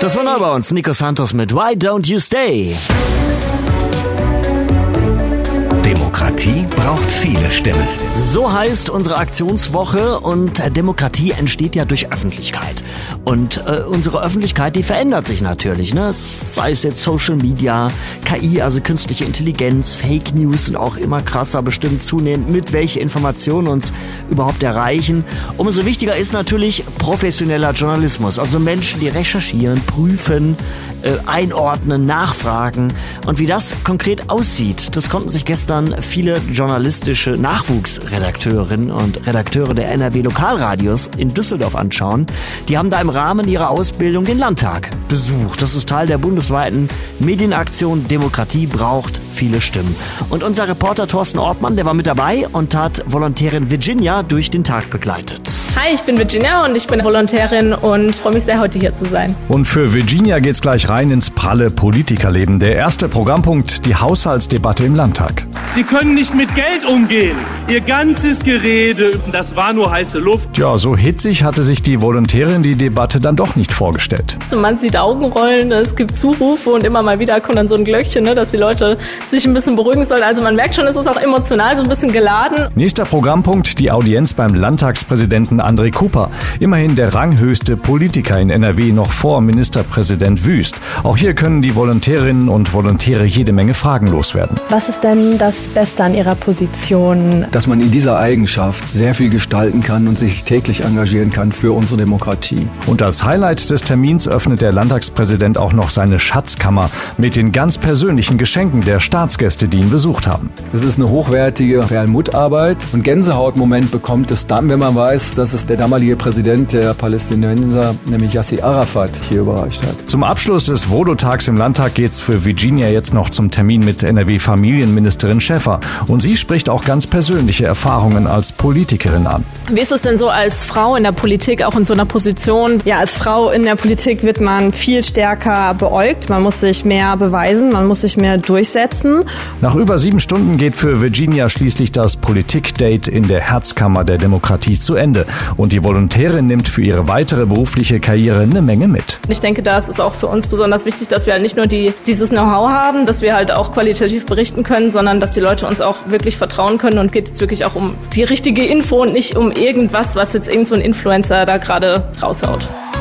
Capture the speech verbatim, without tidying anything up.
Das war neu bei uns. Nico Santos mit Why Don't You Stay? Demokratie braucht viele Stimmen. So heißt unsere Aktionswoche, und Demokratie entsteht ja durch Öffentlichkeit. Und äh, unsere Öffentlichkeit, die verändert sich natürlich, ne? Sei es jetzt Social Media, K I, also künstliche Intelligenz, Fake News sind auch immer krasser, bestimmt zunehmend, mit welche Informationen uns überhaupt erreichen. Umso wichtiger ist natürlich professioneller Journalismus, also Menschen, die recherchieren, prüfen, äh, einordnen, nachfragen. Und wie das konkret aussieht, das konnten sich gestern viele journalistische Nachwuchsredakteurinnen und Redakteure der N R W-Lokalradios in Düsseldorf anschauen. Die haben da im Rahmen ihrer Ausbildung den Landtag besucht. Das ist Teil der bundesweiten Medienaktion Demokratie braucht viele Stimmen. Und unser Reporter Thorsten Ortmann, der war mit dabei und hat Volontärin Virginia durch den Tag begleitet. Hi, ich bin Virginia und ich bin Volontärin und freue mich sehr, heute hier zu sein. Und für Virginia geht's gleich rein ins pralle Politikerleben. Der erste Programmpunkt, die Haushaltsdebatte im Landtag. Sie können nicht mit Geld umgehen. Ihr ganzes Gerede, das war nur heiße Luft. Ja, so hitzig hatte sich die Volontärin die Debatte dann doch nicht vorgestellt. Man sieht Augenrollen, es gibt Zurufe und immer mal wieder kommt dann so ein Glöckchen, ne, dass die Leute sich ein bisschen beruhigen sollen. Also man merkt schon, es ist auch emotional so ein bisschen geladen. Nächster Programmpunkt, die Audienz beim Landtagspräsidenten André Cooper. Immerhin der ranghöchste Politiker in N R W, noch vor Ministerpräsident Wüst. Auch hier können die Volontärinnen und Volontäre jede Menge Fragen loswerden. Was ist denn das Beste an Ihrer Position? Dass man in dieser Eigenschaft sehr viel gestalten kann und sich täglich engagieren kann für unsere Demokratie. Und als Highlight des Termins öffnet der Landtagspräsident auch noch seine Schatzkammer mit den ganz persönlichen Geschenken der Staatsgäste, die ihn besucht haben. Das ist eine hochwertige Real-Mut-Arbeit und Gänsehautmoment bekommt es dann, wenn man weiß, dass es der damalige Präsident der Palästinenser, nämlich Yasser Arafat, hier überreicht hat. Zum Abschluss des Vodotags im Landtag geht's für Virginia jetzt noch zum Termin mit N R W-Familienministerin Schäffer. Und sie spricht auch ganz persönliche Erfahrungen als Politikerin an. Wie ist es denn so als Frau in der Politik, auch in so einer Position? Ja, als Frau in der Politik wird man viel stärker beäugt. Man muss sich mehr beweisen, man muss sich mehr durchsetzen. Nach über sieben Stunden geht für Virginia schließlich das Politik-Date in der Herzkammer der Demokratie zu Ende. Und die Volontärin nimmt für ihre weitere berufliche Karriere eine Menge mit. Ich denke, da ist es auch für uns besonders wichtig, dass wir halt nicht nur die, dieses Know-how haben, dass wir halt auch qualitativ berichten können, sondern dass die Leute uns auch wirklich vertrauen können, und geht jetzt wirklich auch um die richtige Info und nicht um irgendwas, was jetzt irgend so ein Influencer da gerade raushaut.